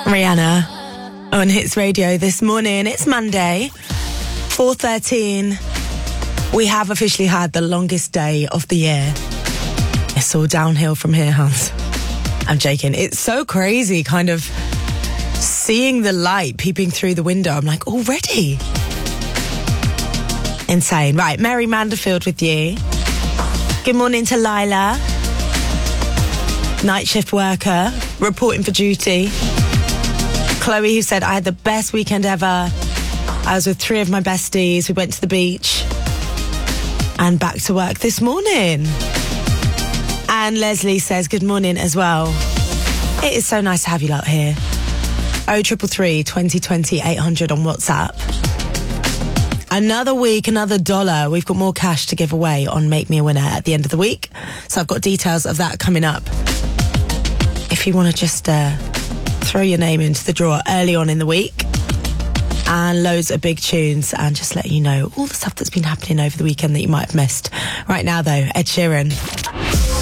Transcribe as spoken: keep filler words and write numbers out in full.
Rihanna on Hits Radio this morning. It's Monday, four thirteen. We have officially had the longest day of the year. It's all downhill from here, Hans. I'm joking. It's so crazy kind of seeing the light peeping through the window. I'm like, already? Insane. Right, Mary Manderfield with you. Good morning to Lila. Night shift worker, reporting for duty. Chloe, who said, I had the best weekend ever. I was with three of my besties. We went to the beach. And back to work this morning. And Leslie says, good morning as well. It is so nice to have you out here. oh three three three, twenty twenty, eight hundred on WhatsApp. Another week, another dollar. We've got more cash to give away on Make Me a Winner at the end of the week. So I've got details of that coming up. If you want to just uh, throw your name into the draw early on in the week. And loads of big tunes, and just let you know all the stuff that's been happening over the weekend that you might have missed. Right now, though, Ed Sheeran.